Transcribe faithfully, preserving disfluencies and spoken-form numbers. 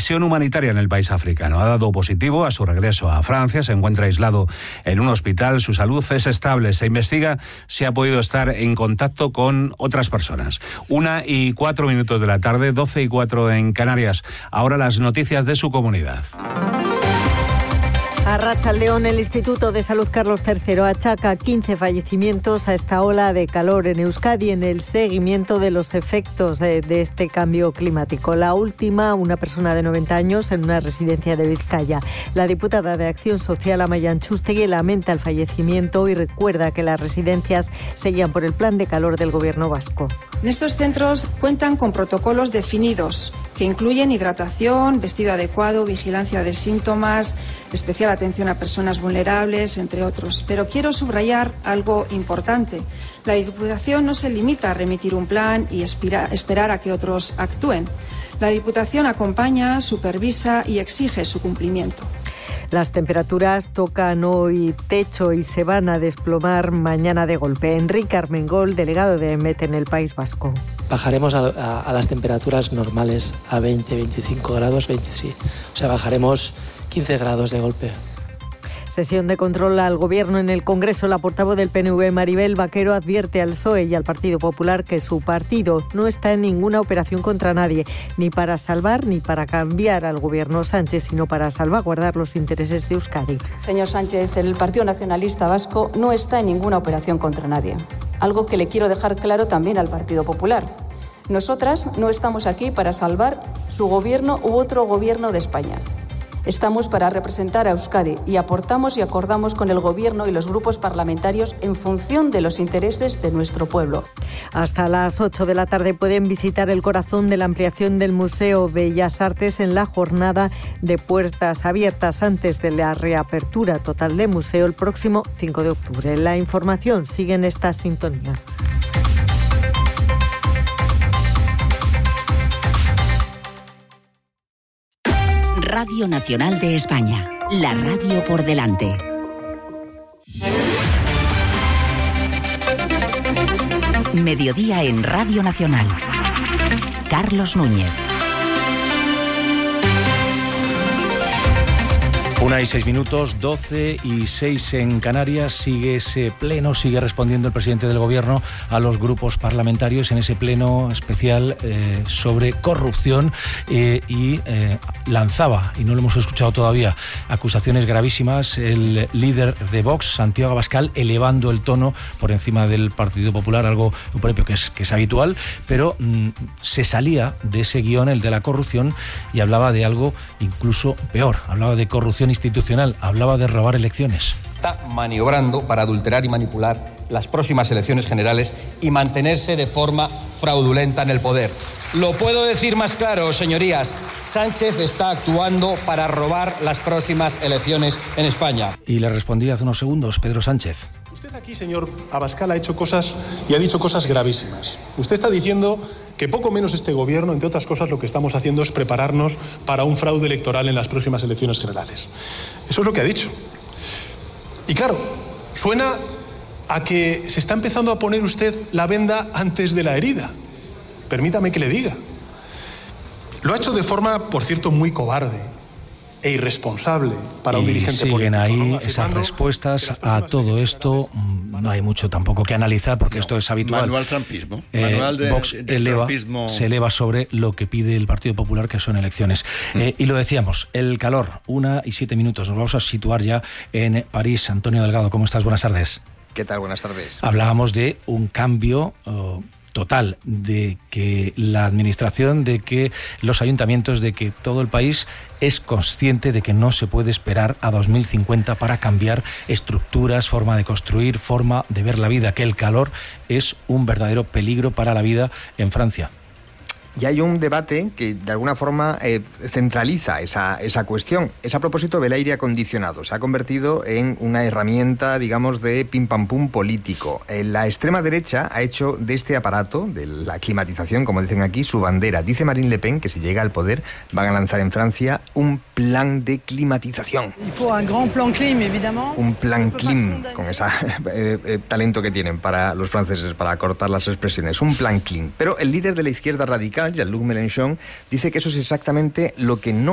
misión humanitaria en el país africano. Ha dado positivo a su regreso a Francia, se encuentra aislado en un hospital, su salud es estable, se investiga si ha podido estar en contacto con otras personas. Una y cuatro minutos de la tarde, doce y cuatro en Canarias. Ahora las noticias de su comunidad. Arratsaldeon, el Instituto de Salud Carlos tercero achaca quince fallecimientos a esta ola de calor en Euskadi en el seguimiento de los efectos de, de este cambio climático. La última, una persona de noventa años en una residencia de Vizcaya. La diputada de Acción Social, Amaia Antxustegi, lamenta el fallecimiento y recuerda que las residencias seguían por el plan de calor del Gobierno vasco. En estos centros cuentan con protocolos definidos que incluyen hidratación, vestido adecuado, vigilancia de síntomas, especial atención a personas vulnerables, entre otros. Pero quiero subrayar algo importante. La Diputación no se limita a remitir un plan y espira, esperar a que otros actúen. La Diputación acompaña, supervisa y exige su cumplimiento. Las temperaturas tocan hoy techo y se van a desplomar mañana de golpe. Enrique Armengol, delegado de EMET en el País Vasco. Bajaremos a, a, a las temperaturas normales, a veinte, veinticinco grados, veinte, sí. O sea, bajaremos quince grados de golpe. Sesión de control al Gobierno en el Congreso. La portavoz del P N V, Maribel Vaquero, advierte al P S O E y al Partido Popular que su partido no está en ninguna operación contra nadie, ni para salvar ni para cambiar al Gobierno Sánchez, sino para salvaguardar los intereses de Euskadi. Señor Sánchez, el Partido Nacionalista Vasco no está en ninguna operación contra nadie. Algo que le quiero dejar claro también al Partido Popular. Nosotras no estamos aquí para salvar su gobierno u otro gobierno de España. Estamos para representar a Euskadi y aportamos y acordamos con el Gobierno y los grupos parlamentarios en función de los intereses de nuestro pueblo. Hasta las ocho de la tarde pueden visitar el corazón de la ampliación del Museo Bellas Artes en la jornada de puertas abiertas antes de la reapertura total del museo el próximo cinco de octubre. La información sigue en esta sintonía. Radio Nacional de España, la radio por delante. Mediodía en Radio Nacional. Carlos Núñez. Una y seis minutos, doce y seis en Canarias. Sigue ese pleno, sigue respondiendo el presidente del Gobierno a los grupos parlamentarios en ese pleno especial eh, sobre corrupción eh, y eh, lanzaba, y no lo hemos escuchado todavía, acusaciones gravísimas el líder de Vox, Santiago Abascal, elevando el tono por encima del Partido Popular, algo propio que es, que es habitual, pero mm, se salía de ese guión, el de la corrupción, y hablaba de algo incluso peor, hablaba de corrupción institucional, hablaba de robar elecciones. Está maniobrando para adulterar y manipular las próximas elecciones generales y mantenerse de forma fraudulenta en el poder. Lo puedo decir más claro, señorías, Sánchez está actuando para robar las próximas elecciones en España. Y le respondí hace unos segundos Pedro Sánchez. Usted aquí, señor Abascal, ha hecho cosas y ha dicho cosas gravísimas. Usted está diciendo que poco menos este gobierno, entre otras cosas, lo que estamos haciendo es prepararnos para un fraude electoral en las próximas elecciones generales. Eso es lo que ha dicho. Y claro, suena a que se está empezando a poner usted la venda antes de la herida. Permítame que le diga. Lo ha hecho de forma, por cierto, muy cobarde e irresponsable para un y dirigente siguen político. ahí ¿no? esas respuestas a todo esto. No hay mucho tampoco que analizar porque no, esto es habitual. Manual trampismo. Eh, Manual de, Vox de eleva, trampismo. se eleva sobre lo que pide el Partido Popular, que son elecciones. Mm. Eh, y lo decíamos, el calor, una y siete minutos. Nos vamos a situar ya en París. Antonio Delgado, ¿cómo estás? Buenas tardes. ¿Qué tal? Buenas tardes. Hablábamos de un cambio Uh, total, de que la administración, de que los ayuntamientos, de que todo el país es consciente de que no se puede esperar a dos mil cincuenta para cambiar estructuras, forma de construir, forma de ver la vida, que el calor es un verdadero peligro para la vida en Francia. Y hay un debate que de alguna forma eh, centraliza esa, esa cuestión. Es a propósito del aire acondicionado. Se ha convertido en una herramienta, digamos, de pim pam pum político. Eh, la extrema derecha ha hecho de este aparato, de la climatización, como dicen aquí, su bandera. Dice Marine Le Pen que si llega al poder van a lanzar en Francia un plan de climatización. Un plan clim, con ese eh, eh, talento que tienen para los franceses, para cortar las expresiones. Un plan clim. Pero el líder de la izquierda radical, Jean-Luc Mélenchon, dice que eso es exactamente lo que no